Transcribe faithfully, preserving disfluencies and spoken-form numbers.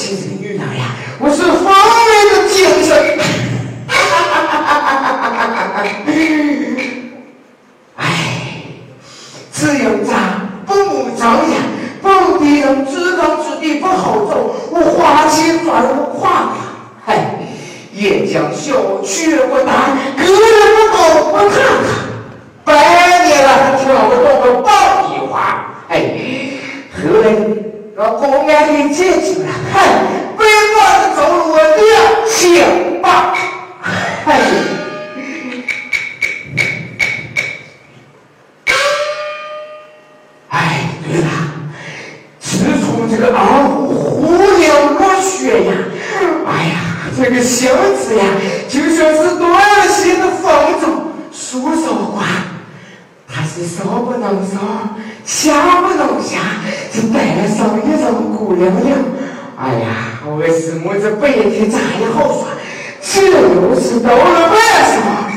亲这个女郎呀，我是风流的精神。哎，此有长不母长呀，不敌人至高之地不好走，我花钱转无话呀。哎，也将小却不打，隔人不狗不看看。百年了还挑不动个爆米花。哎，后来让公安给解决了。嗨，被我的走路两千八。哎。哎，对了，自从这个二虎胡聊落雪呀，哎呀，这个小子呀，就像是断了线的风筝，说实话，他是烧不能烧，下不能下，只带了上一张姑娘娘。哎呀，为什么这白天咋也好耍，这又是到了